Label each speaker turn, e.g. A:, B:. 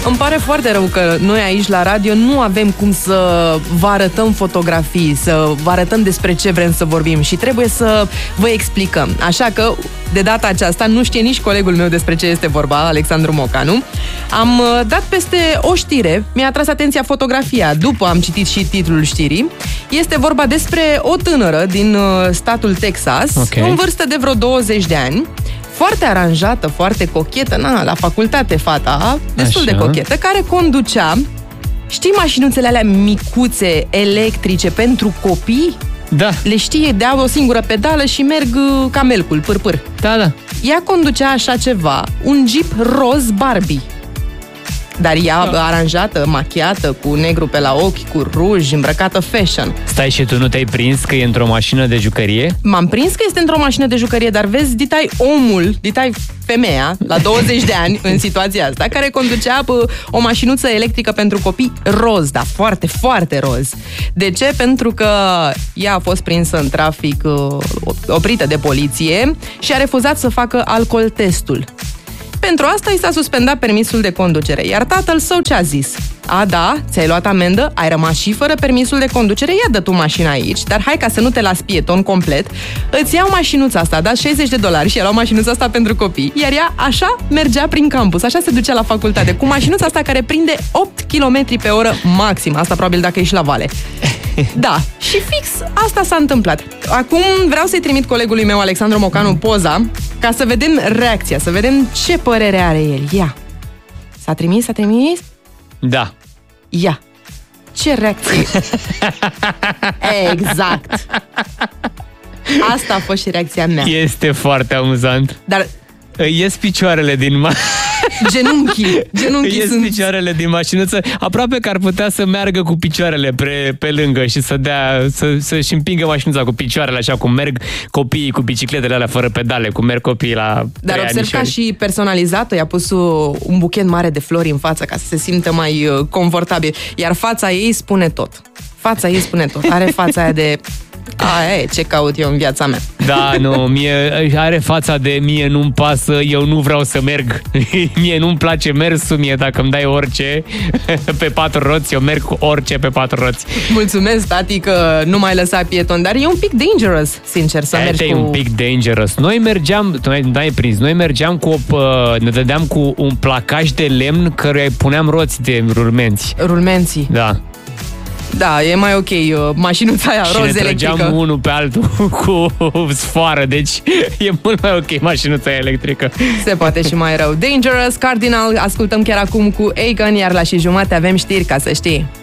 A: Îmi pare foarte rău că noi aici la radio nu avem cum să vă arătăm fotografii, să vă arătăm despre ce vrem să vorbim și trebuie să vă explicăm. Așa că, de data aceasta, nu știe nici colegul meu despre ce este vorba, Alexandru Mocanu. Am dat peste o știre, mi-a atras atenția fotografia, după am citit și titlul știrii. Este vorba despre o tânără din statul Texas, în vârstă de vreo 20 de ani, foarte aranjată, foarte cochetă, la facultate fata, destul de cochetă, care conducea, știi mașinuțele alea micuțe, electrice, pentru copii?
B: Da.
A: Le știi, dea o singură pedală și merg ca melcul, pâr-pâr.
B: Da.
A: Ea conducea așa ceva, un Jeep roz Barbie. Dar ea aranjată, machiată, cu negru pe la ochi, cu ruj, îmbrăcată fashion.
B: Stai, și tu nu te-ai prins că e într-o mașină de jucărie?
A: M-am prins că este într-o mașină de jucărie, dar vezi, ditai femeia, la 20 de ani, în situația asta, care conducea o mașinuță electrică pentru copii roz, dar foarte, foarte roz. De ce? Pentru că ea a fost prinsă în trafic, oprită de poliție și a refuzat să facă alcool testul. Pentru asta i s-a suspendat permisul de conducere. Iar tatăl său ce a zis? A, da, ți-ai luat amendă, ai rămas și fără permisul de conducere, ia dă tu mașina aici, dar hai ca să nu te las pieton complet, îți iau mașinuța asta, da, $60 și ea luat mașinuța asta pentru copii, iar ea așa mergea prin campus, așa se ducea la facultate, cu mașinuța asta care prinde 8 km pe oră maxim, asta probabil dacă ești la vale. Da, și fix asta s-a întâmplat. Acum vreau să-i trimit colegului meu, Alexandru Mocanu, poza, ca să vedem reacția, să vedem ce părere are el. Ia. S-a trimis?
B: Da.
A: Ia. Ce reacție? Exact. Asta a fost și reacția mea.
B: Este foarte amuzant.
A: Dar
B: ies picioarele din
A: genunchii
B: ies
A: sunt...
B: picioarele din mașinuță, aproape că ar putea să meargă cu picioarele pe lângă și să-și împingă mașinuța cu picioarele, așa cum merg copiii cu bicicletele alea fără pedale, cum merg copiii la 3
A: Dar observ ca și personalizat-o, i-a pus un buchet mare de flori în față ca să se simtă mai confortabil. Iar fața ei spune tot. Are fața aia de... ce caut eu în viața mea.
B: Da, nu, are fața de mie nu-mi pasă, eu nu vreau să merg. Mie nu-mi place mersul, dacă îmi dai orice pe 4 roți, eu merg cu orice pe 4 roți.
A: Mulțumesc, tati, că nu mai lăsa pieton, dar e un pic dangerous, sincer, să mergi cu...
B: un pic dangerous. Noi mergeam, tu n-ai prins, noi mergeam ne dădeam cu un placaj de lemn căruia îi puneam roți de rulmenți.
A: Rulmenții?
B: Da.
A: Da, e mai ok, mașinuța aia roz electrică.
B: Și ne trăgeam unul pe altul cu sfoară, deci e mult mai ok mașinuța aia electrică.
A: Se poate și mai rău. Dangerous, Cardinal, ascultăm chiar acum cu Akon, iar la și jumate avem știri, ca să știi.